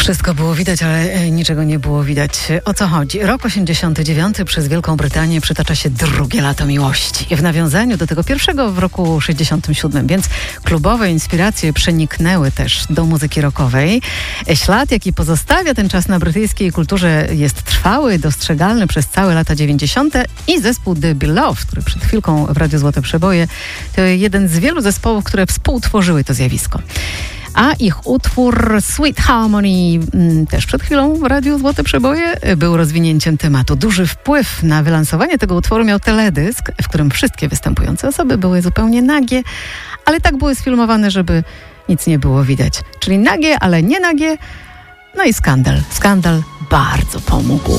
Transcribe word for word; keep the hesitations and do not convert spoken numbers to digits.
Wszystko było widać, ale niczego nie było widać. O co chodzi? Rok osiemdziesiąty dziewiąty przez Wielką Brytanię przytacza się drugie lato miłości. W nawiązaniu do tego pierwszego w roku sześćdziesiątym siódmym, więc klubowe inspiracje przeniknęły też do muzyki rockowej. Ślad, jaki pozostawia ten czas na brytyjskiej kulturze, jest trwały, dostrzegalny przez całe lata dziewięćdziesiąte i zespół The Beloved, który przed chwilką w Radiu Złote Przeboje, to jeden z wielu zespołów, które współtworzyły to zjawisko. A ich utwór Sweet Harmony, też przed chwilą w Radiu Złote Przeboje, był rozwinięciem tematu. Duży wpływ na wylansowanie tego utworu miał teledysk, w którym wszystkie występujące osoby były zupełnie nagie, ale tak były sfilmowane, żeby nic nie było widać. Czyli nagie, ale nie nagie. No i skandal. Skandal bardzo pomógł.